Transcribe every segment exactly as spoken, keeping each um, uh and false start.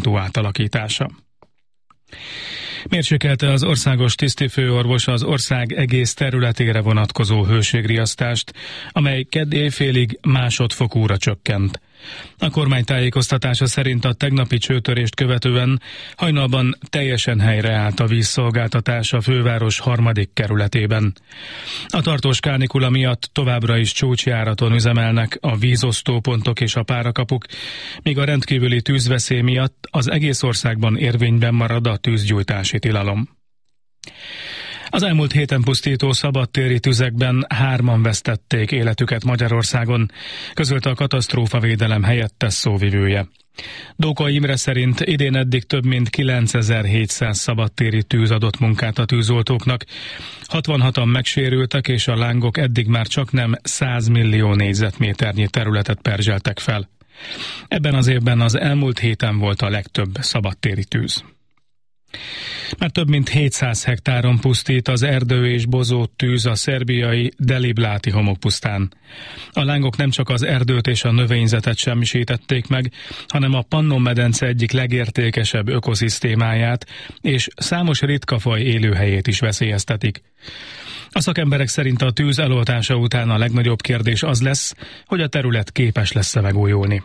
központú átalakítása. Mérsékelte az országos tisztifőorvos az ország egész területére vonatkozó hőségriasztást, amely kedd éjfélig másodfokúra csökkent. A kormány tájékoztatása szerint a tegnapi csőtörést követően hajnalban teljesen helyreállt a vízszolgáltatás a főváros harmadik kerületében. A tartós kánikula miatt továbbra is csúcsjáraton üzemelnek a vízosztópontok és a párakapuk, míg a rendkívüli tűzveszély miatt az egész országban érvényben marad a tűzgyújtási tilalom. Az elmúlt héten pusztító szabadtéri tüzekben hárman vesztették életüket Magyarországon, közölte a katasztrófavédelem helyettes szóvivője. Dóka Imre szerint idén eddig több mint kilencezer-hétszáz szabadtéri tűz adott munkát a tűzoltóknak, hatvanhatan megsérültek, és a lángok eddig már csaknem száz millió négyzetméternyi területet perzseltek fel. Ebben az évben az elmúlt héten volt a legtöbb szabadtéri tűz. Már több mint hétszáz hektáron pusztít az erdő és bozót tűz a szerbiai Delibláti homokpusztán. A lángok nem csak az erdőt és a növényzetet semmisítették meg, hanem a Pannon-medence egyik legértékesebb ökoszisztémáját és számos ritka faj élőhelyét is veszélyeztetik. A szakemberek szerint a tűz eloltása után a legnagyobb kérdés az lesz, hogy a terület képes lesz-e megújulni.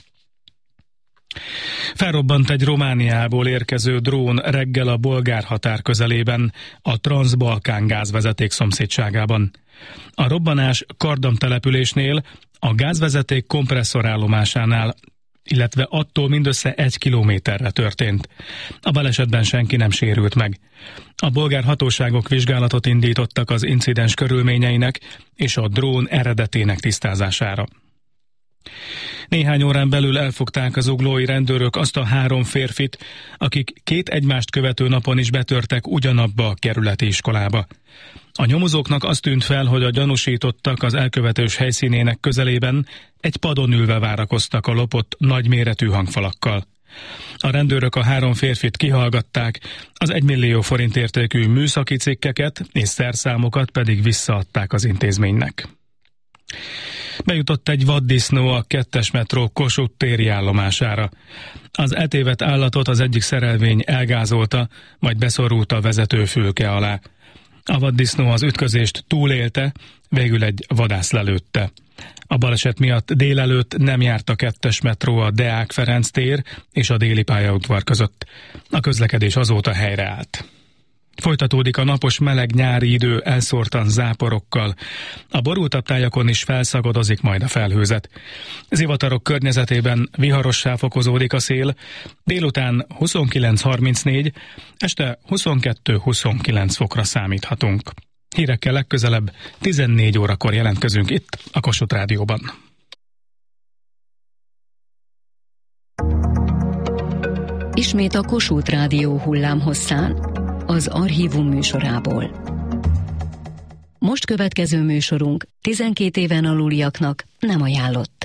Felrobbant egy Romániából érkező drón reggel a bolgár határ közelében, a Transzbalkán gázvezeték szomszédságában. A robbanás Kardam településnél, a gázvezeték kompresszorállomásánál, illetve attól mindössze egy kilométerre történt. A balesetben senki nem sérült meg. A bolgár hatóságok vizsgálatot indítottak az incidens körülményeinek és a drón eredetének tisztázására. Néhány órán belül elfogták az zuglói rendőrök azt a három férfit, akik két egymást követő napon is betörtek ugyanabba a kerületi iskolába. A nyomozóknak azt tűnt fel, hogy a gyanúsítottak az elkövetős helyszínének közelében egy padon ülve várakoztak a lopott nagyméretű hangfalakkal. A rendőrök a három férfit kihallgatták, az egymillió forint értékű műszaki cikkeket és szerszámokat pedig visszaadták az intézménynek. Bejutott egy vaddisznó a kettes metró Kossuth téri állomására. Az eltévedt állatot az egyik szerelvény elgázolta, majd beszorult a vezetőfülke alá. A vaddisznó az ütközést túlélte, végül egy vadász lelőtte. A baleset miatt délelőtt nem járt a kettes metró a Deák Ferenc tér és a déli pályaudvar között. A közlekedés azóta helyreállt. Folytatódik a napos meleg nyári idő elszórtan záporokkal. A borultabb tájakon is felszagadozik majd a felhőzet. Zivatarok környezetében viharossá fokozódik a szél, délután huszonkilenc harmincnégy, este huszonkettő huszonkilenc fokra számíthatunk. Hírekkel legközelebb tizennégy órakor jelentkezünk itt a Kossuth Rádióban. Ismét a Kossuth Rádió hullámhosszán, az Archívum műsorából. Most következő műsorunk tizenkét éven aluliaknak nem ajánlott.